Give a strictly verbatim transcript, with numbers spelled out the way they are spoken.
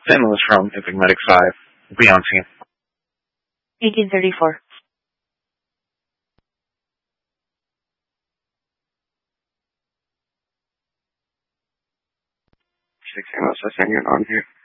Saint Louis from Enigmatic five. Be on scene. eighteen thirty-four. six Amos, I send you an on here.